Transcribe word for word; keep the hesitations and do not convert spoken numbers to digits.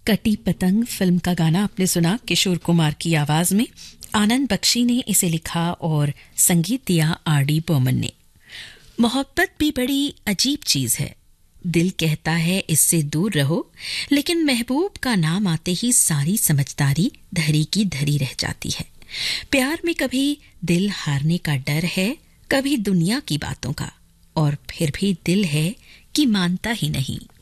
कटी पतंग फिल्म का गाना आपने सुना किशोर कुमार की आवाज में। आनंद बख्शी ने इसे लिखा और संगीत दिया आर डी बर्मन ने। मोहब्बत भी बड़ी अजीब चीज है, दिल कहता है इससे दूर रहो, लेकिन महबूब का नाम आते ही सारी समझदारी धरी की धरी रह जाती है। प्यार में कभी दिल हारने का डर है, कभी दुनिया की बातों का, और फिर भी दिल है कि मानता ही नहीं।